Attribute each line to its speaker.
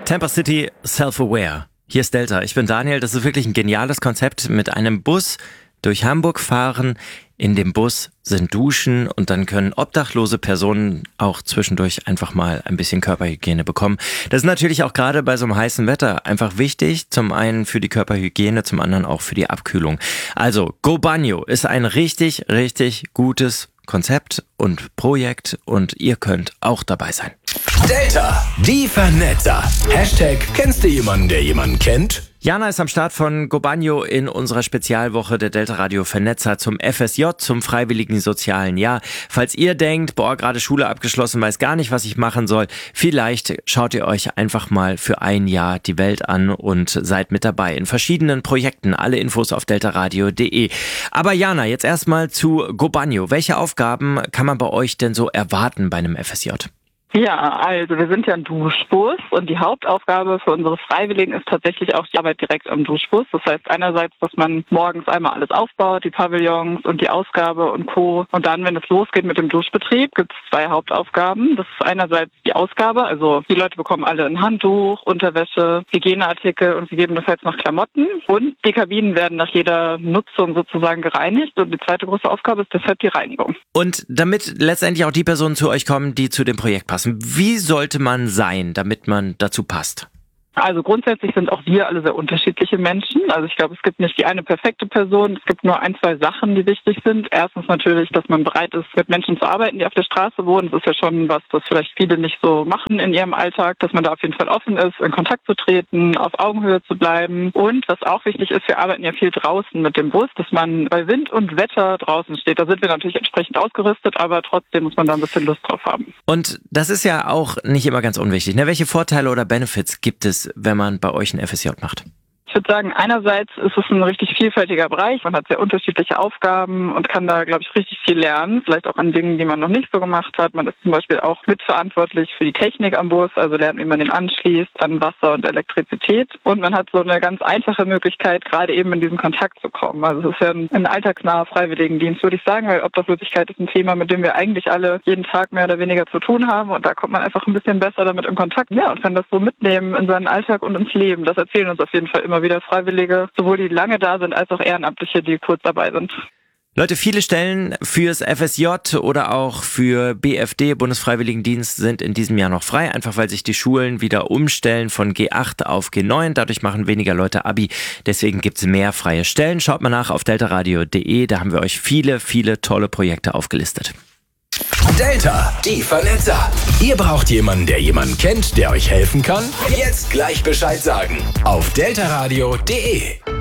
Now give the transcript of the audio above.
Speaker 1: Tampa City Self-Aware. Hier ist Delta. Ich bin Daniel. Das ist wirklich ein geniales Konzept. Mit einem Bus durch Hamburg fahren. In dem Bus sind Duschen und dann können obdachlose Personen auch zwischendurch einfach mal ein bisschen Körperhygiene bekommen. Das ist natürlich auch gerade bei so einem heißen Wetter einfach wichtig. Zum einen für die Körperhygiene, zum anderen auch für die Abkühlung. Also Go Bagno ist ein richtig, richtig gutes Konzept und Projekt und ihr könnt auch dabei sein.
Speaker 2: Delta, die Vernetzer. Hashtag, kennst du jemanden, der jemanden kennt?
Speaker 1: Jana ist am Start von Go Bagno in unserer Spezialwoche der Delta Radio Vernetzer zum FSJ, zum Freiwilligen Sozialen Jahr. Falls ihr denkt, gerade Schule abgeschlossen, weiß gar nicht, was ich machen soll, vielleicht schaut ihr euch einfach mal für ein Jahr die Welt an und seid mit dabei in verschiedenen Projekten. Alle Infos auf deltaradio.de. Aber Jana, jetzt erstmal zu Go Bagno. Welche Aufgaben kann man bei euch denn so erwarten bei einem FSJ?
Speaker 3: Ja, also wir sind ja ein Duschbus und die Hauptaufgabe für unsere Freiwilligen ist tatsächlich auch die Arbeit direkt am Duschbus. Das heißt einerseits, dass man morgens einmal alles aufbaut, die Pavillons und die Ausgabe und Co. Und dann, wenn es losgeht mit dem Duschbetrieb, gibt es 2 Hauptaufgaben. Das ist einerseits die Ausgabe, also die Leute bekommen alle ein Handtuch, Unterwäsche, Hygieneartikel und gegebenenfalls noch Klamotten. Und die Kabinen werden nach jeder Nutzung sozusagen gereinigt. Und die zweite große Aufgabe ist deshalb die Reinigung.
Speaker 1: Und damit letztendlich auch die Personen zu euch kommen, die zu dem Projekt passen. Wie sollte man sein, damit man dazu passt?
Speaker 3: Also grundsätzlich sind auch wir alle sehr unterschiedliche Menschen. Also ich glaube, es gibt nicht die eine perfekte Person. Es gibt nur 1, 2 Sachen, die wichtig sind. Erstens natürlich, dass man bereit ist, mit Menschen zu arbeiten, die auf der Straße wohnen. Das ist ja schon was, das vielleicht viele nicht so machen in ihrem Alltag, dass man da auf jeden Fall offen ist, in Kontakt zu treten, auf Augenhöhe zu bleiben. Und was auch wichtig ist, wir arbeiten ja viel draußen mit dem Bus, dass man bei Wind und Wetter draußen steht. Da sind wir natürlich entsprechend ausgerüstet, aber trotzdem muss man da ein bisschen Lust drauf haben.
Speaker 1: Und das ist ja auch nicht immer ganz unwichtig, ne? Welche Vorteile oder Benefits gibt es, wenn man bei euch ein FSJ macht?
Speaker 3: Ich würde sagen, einerseits ist es ein richtig vielfältiger Bereich. Man hat sehr unterschiedliche Aufgaben und kann da, glaube ich, richtig viel lernen. Vielleicht auch an Dingen, die man noch nicht so gemacht hat. Man ist zum Beispiel auch mitverantwortlich für die Technik am Bus, also lernt, wie man den anschließt an Wasser und Elektrizität. Und man hat so eine ganz einfache Möglichkeit, gerade eben in diesen Kontakt zu kommen. Also es ist ja ein alltagsnaher Freiwilligendienst, würde ich sagen, weil Obdachlosigkeit ist ein Thema, mit dem wir eigentlich alle jeden Tag mehr oder weniger zu tun haben. Und da kommt man einfach ein bisschen besser damit in Kontakt. Ja, und kann das so mitnehmen in seinen Alltag und ins Leben. Das erzählen uns auf jeden Fall immer wieder Freiwillige, sowohl die lange da sind, als auch Ehrenamtliche, die kurz dabei sind.
Speaker 1: Leute, viele Stellen fürs FSJ oder auch für BFD, Bundesfreiwilligendienst, sind in diesem Jahr noch frei, einfach weil sich die Schulen wieder umstellen von G8 auf G9. Dadurch machen weniger Leute Abi, deswegen gibt's mehr freie Stellen. Schaut mal nach auf deltaradio.de, da haben wir euch viele, viele tolle Projekte aufgelistet.
Speaker 2: Delta, die Vernetzer. Ihr braucht jemanden, der jemanden kennt, der euch helfen kann? Jetzt gleich Bescheid sagen. Auf deltaradio.de.